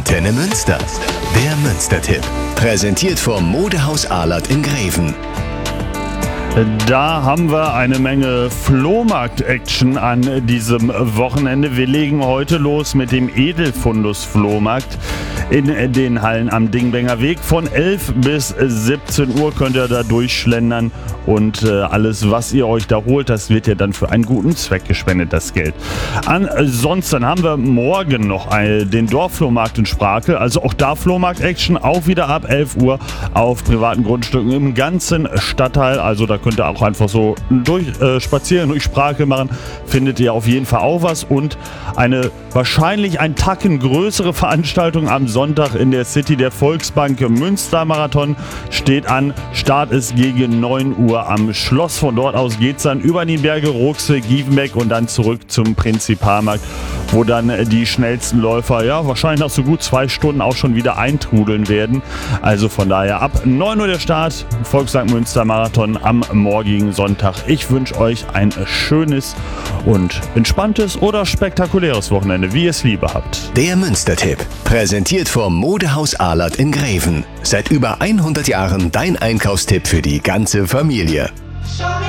Antenne Münster. Der Münster-Tipp. Präsentiert vom Modehaus Ahlert in Greven. Da haben wir eine Menge Flohmarkt-Action an diesem Wochenende. Wir legen heute los mit dem Edelfundus-Flohmarkt in den Hallen am Dingbenger Weg. Von 11 bis 17 Uhr könnt ihr da durchschlendern und alles, was ihr euch da holt, das wird ja dann für einen guten Zweck gespendet, das Geld. Ansonsten haben wir morgen noch den Dorfflohmarkt in Sprakel, also auch da Flohmarkt-Action, auch wieder ab 11 Uhr auf privaten Grundstücken im ganzen Stadtteil. Also da könnt ihr auch einfach so spazieren, durch Sprakel machen, findet ihr auf jeden Fall auch was. Und eine wahrscheinlich ein Tacken größere Veranstaltung am Sonntag in der City, der Volksbank Münster Marathon steht an. Start ist gegen 9 Uhr am Schloss. Von dort aus geht es dann über die Berge Ruxe, Gievenbeck und dann zurück zum Prinzipalmarkt, wo dann die schnellsten Läufer, ja, wahrscheinlich nach so gut 2 Stunden auch schon wieder eintrudeln werden. Also von daher ab 9 Uhr der Start, Volksbank Münster Marathon am morgigen Sonntag. Ich wünsche euch ein schönes und entspanntes oder spektakuläres Wochenende, wie ihr es lieber habt. Der Münster-Tipp. Präsentiert vom Modehaus Ahlert in Greven. Seit über 100 Jahren dein Einkaufstipp für die ganze Familie. Show me